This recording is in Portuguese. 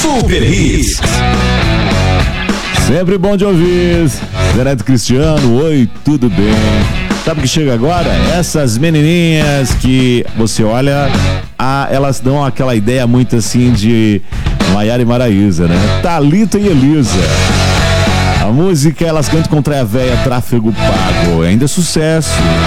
Super Hits. Sempre bom de ouvir. Zeneto Cristiano, oi, tudo bem? Sabe o que chega agora? Essas menininhas que você olha, elas dão aquela ideia muito assim de Maiara e Maraísa, né? Thalita e Elisa. A música, elas cantam contra a véia Tráfego Pago. Ainda é sucesso.